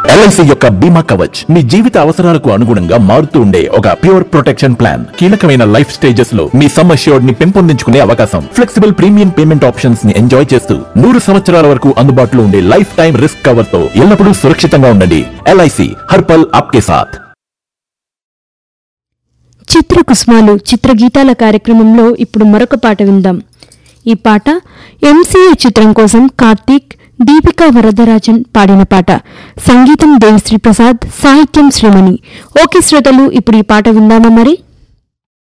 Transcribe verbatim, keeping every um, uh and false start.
LIC యొక్క బీమా కవచ్ మీ జీవిత అవసరాలకు అనుగుణంగా మారుతూ ఉండే ఒక ప్యూర్ ప్రొటెక్షన్ ప్లాన్. కీలకమైన లైఫ్ స్టేజెస్ లో మీ సమ్ అష్యూర్డ్ ని పెంపొందించుకునే అవకాశం, ఫ్లెక్సిబుల్ ప్రీమియం పేమెంట్ ఆప్షన్స్ ని ఎంజాయ్ చేస్తూ నూరు సంవత్సరాల వరకు అందుబాటులో ఉండే లైఫ్ టైం రిస్క్ కవర్ తో ఎల్లప్పుడూ సురక్షితంగా ఉండండి. ఎల్ఐసి హర్పల్ ఆప్కే సాథ్. చిత్ర కుసుమాలు చిత్రగీతాల కార్యక్రమంలో ఇప్పుడు మరొక పాట విందాం. ఈ పాట ఎంసీఏ చిత్రం కోసం కార్తీక్, దీపికా వరదరాజన్ పాడిన పాట. సంగీతం దేవిశ్రీ ప్రసాద్, సాహిత్యం శ్రీమణి. ఓకే శ్రోతలు, ఇప్పుడు ఈ పాట విందామా మరి.